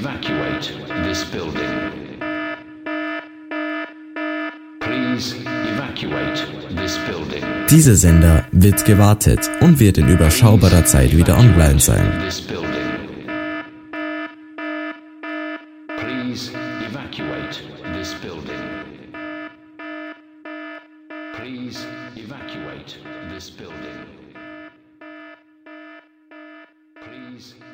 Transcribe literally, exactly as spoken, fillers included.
evacuate this building. Please evacuate this building. Dieser Sender wird gewartet und wird in überschaubarer Zeit wieder online sein. Please evacuate this building. Please evacuate this building. Please